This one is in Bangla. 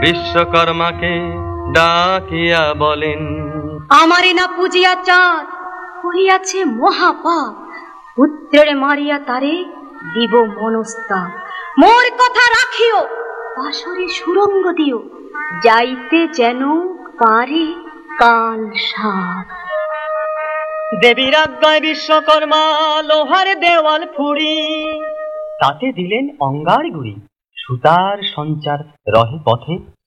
বিশ্বকর্মাকে ডাকিয়া বলেন, আমারে না পূজিয়া চাঁদ করিয়াছে মহাপাপ, পুত্রের মারিয়া তারে দিব মনস্তাপ। মোর কথা রাখিও, পাশরে সুরঙ্গ দিও, যাইতে যেন পারে কাল সাপ। দেবীর আজ্ঞায় বিশ্বকর্মা লোহার দেওয়াল ফুড়ি, তাতে দিলেন অঙ্গার গুড়ি, সুতার সঞ্চার রহে পথে